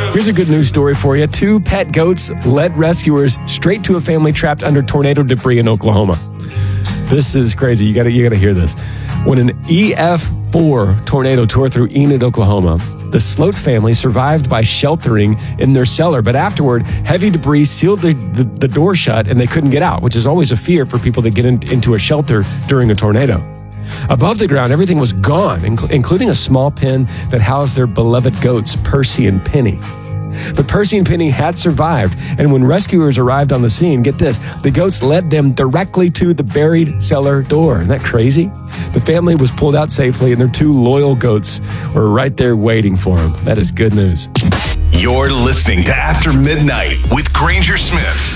Here's a good news story for you. 2 pet goats led rescuers straight to a family trapped under tornado debris in Oklahoma. This is crazy. You gotta hear this. When an EF4 tornado tore through Enid, Oklahoma, the Sloat family survived by sheltering in their cellar, but afterward, heavy debris sealed the door shut and they couldn't get out, which is always a fear for people that get into a shelter during a tornado. Above the ground, everything was gone, including a small pen that housed their beloved goats, Percy and Penny. But Percy and Penny had survived, and when rescuers arrived on the scene, get this, the goats led them directly to the buried cellar door. Isn't that crazy? The family was pulled out safely, and their 2 loyal goats were right there waiting for them. That is good news. You're listening to After Midnight with Granger Smith.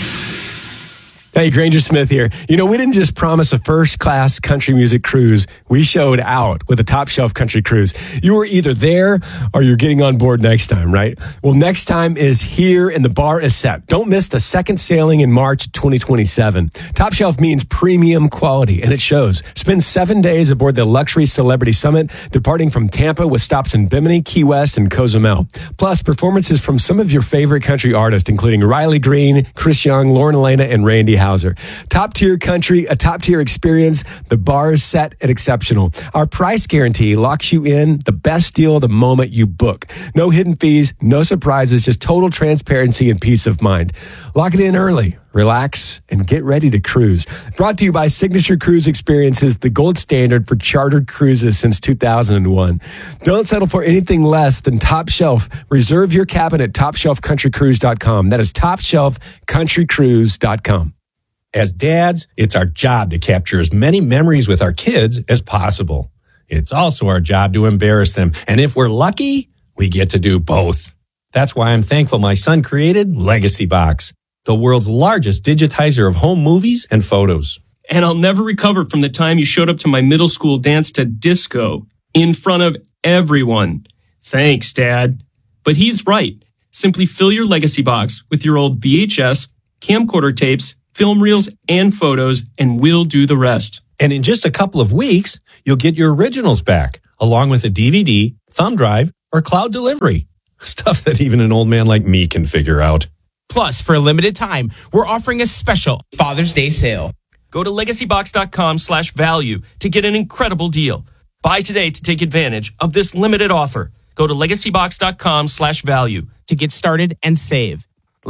Hey, Granger Smith here. You know, we didn't just promise a first-class country music cruise. We showed out with a top-shelf country cruise. You were either there or you're getting on board next time, right? Well, next time is here and the bar is set. Don't miss the second sailing in March 2027. Top Shelf means premium quality, and it shows. Spend 7 days aboard the Luxury Celebrity Summit, departing from Tampa with stops in Bimini, Key West, and Cozumel. Plus, performances from some of your favorite country artists, including Riley Green, Chris Young, Lauren Elena, and Randy Houser. Top tier country, a top tier experience. The bar is set and exceptional. Our price guarantee locks you in the best deal the moment you book. No hidden fees, no surprises, just total transparency and peace of mind. Lock it in early, relax, and get ready to cruise. Brought to you by Signature Cruise Experiences, the gold standard for chartered cruises since 2001. Don't settle for anything less than Top Shelf. Reserve your cabin at TopShelfCountryCruise.com. That is TopShelfCountryCruise.com. As dads, it's our job to capture as many memories with our kids as possible. It's also our job to embarrass them. And if we're lucky, we get to do both. That's why I'm thankful my son created Legacy Box, the world's largest digitizer of home movies and photos. And I'll never recover from the time you showed up to my middle school dance to disco in front of everyone. Thanks, Dad. But he's right. Simply fill your Legacy Box with your old VHS, camcorder tapes, film reels, and photos, and we'll do the rest. And in just a couple of weeks, you'll get your originals back, along with a DVD, thumb drive, or cloud delivery. Stuff that even an old man like me can figure out. Plus, for a limited time, we're offering a special Father's Day sale. Go to legacybox.com/value to get an incredible deal. Buy today to take advantage of this limited offer. Go to legacybox.com/value to get started and save.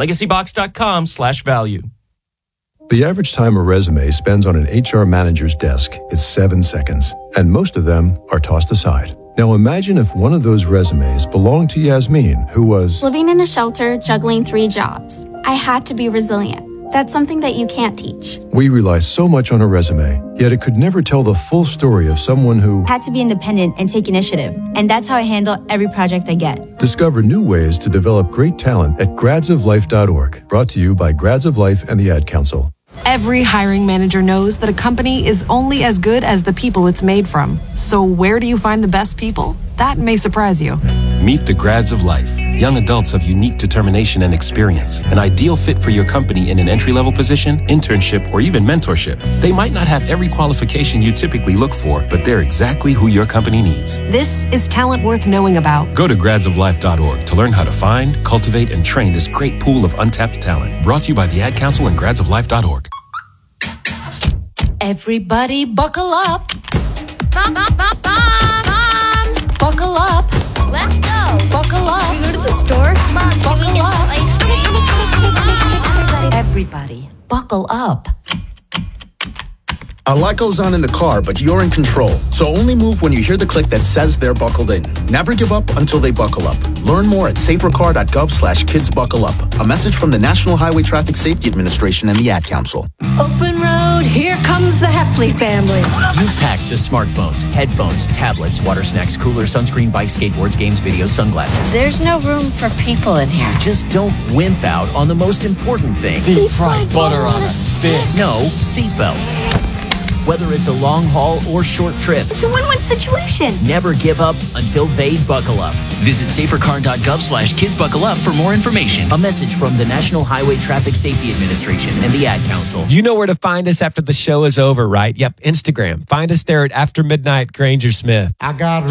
legacybox.com/value. The average time a resume spends on an HR manager's desk is 7 seconds, and most of them are tossed aside. Now imagine if one of those resumes belonged to Yasmin, who was living in a shelter, juggling 3 jobs. I had to be resilient. That's something that you can't teach. We rely so much on a resume, yet it could never tell the full story of someone who had to be independent and take initiative. And that's how I handle every project I get. Discover new ways to develop great talent at gradsoflife.org. Brought to you by Grads of Life and the Ad Council. Every hiring manager knows that a company is only as good as the people it's made from. So where do you find the best people? That may surprise you. Meet the Grads of Life. Young adults of unique determination and experience. An ideal fit for your company in an entry-level position, internship, or even mentorship. They might not have every qualification you typically look for, but they're exactly who your company needs. This is talent worth knowing about. Go to gradsoflife.org to learn how to find, cultivate, and train this great pool of untapped talent. Brought to you by the Ad Council and gradsoflife.org. Everybody buckle up. Mom. Buckle up. Let's go. Buckle up. Can we go to the store? Mom, can we get some ice cream? Everybody, buckle up. A lot goes on in the car, but you're in control. So only move when you hear the click that says they're buckled in. Never give up until they buckle up. Learn more at safercar.gov/kidsbuckleup. A message from the National Highway Traffic Safety Administration and the Ad Council. Open road, here comes the Heffley family. You've packed the smartphones, headphones, tablets, water snacks, cooler, sunscreen, bikes, skateboards, games, videos, sunglasses. There's no room for people in here. Just don't wimp out on the most important thing. Deep fried butter on a stick. No, seatbelts. Whether it's a long haul or short trip, It's a win-win situation. never give up until they buckle up. Visit safercar.gov/kidsbuckleup for more information. A message from the National Highway Traffic Safety Administration and the Ad Council. You know where to find us after the show is over, right? Yep, Instagram. Find us there at After Midnight Granger Smith. I got